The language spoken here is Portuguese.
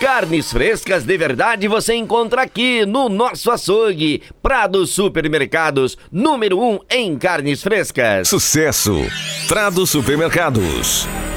Carnes frescas de verdade você encontra aqui no nosso açougue. Prado Supermercados, número 1 em carnes frescas. Sucesso! Prado Supermercados.